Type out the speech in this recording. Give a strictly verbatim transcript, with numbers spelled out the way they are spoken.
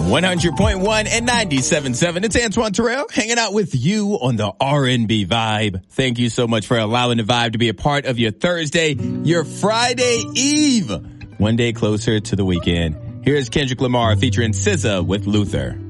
one hundred point one and ninety-seven point seven. It's Antoine Terrell hanging out with you on the R and B Vibe. Thank you so much for allowing the Vibe to be a part of your Thursday, your Friday Eve. One day closer to the weekend. Here's Kendrick Lamar featuring S Z A with Luther.